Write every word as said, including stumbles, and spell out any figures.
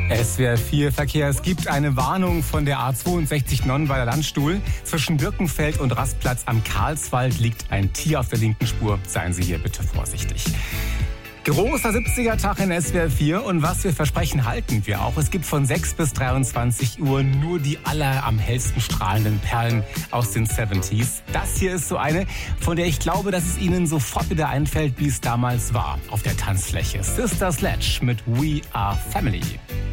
S W R vier Verkehr. Es gibt eine Warnung von der A zweiundsechzig Nonnenweiler Landstuhl. Zwischen Birkenfeld und Rastplatz am Karlswald liegt ein Tier auf der linken Spur. Seien Sie hier bitte vorsichtig. Großer siebziger-Tag in S W R vier und was wir versprechen, halten wir auch. Es gibt von sechs bis dreiundzwanzig Uhr nur die aller am hellsten strahlenden Perlen aus den siebziger. Das hier ist so eine, von der ich glaube, dass es Ihnen sofort wieder einfällt, wie es damals war auf der Tanzfläche. Sister Sledge mit We Are Family.